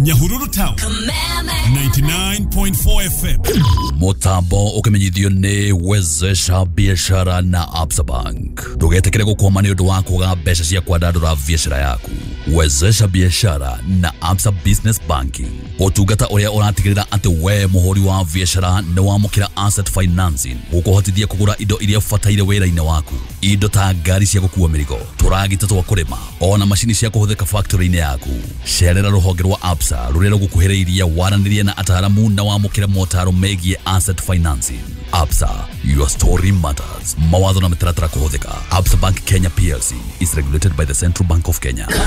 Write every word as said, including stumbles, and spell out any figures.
Nyahururu Town ninety-nine point four F M. Mutambo ukimenyithio ni wezesha biashara na Absa Bank. Ndugetekere gukoma ni undu wa kuga mbeca cia kwandandura biashara yaku. Wezesha biashara na Absa Business Banking. Utungata uria uratigirira ati we muhuri wa biashara ni wamukira asset financing gukuhotithia kugura indo iria fataire wira-ini waku. Indo ta ngari cia gukua mirigo, turagita twa kurima, ona mashini cia kuhuthika factory-ini yaku. Sherera ruhonge rwa Absa ruria rugukuhiriria waranirie na ataramu na wamukira motaro megie asset financing. Absa, your story matters. Mawatho na mitaratara kuhuthika. Absa Bank Kenya P L C is regulated by the Central Bank of Kenya.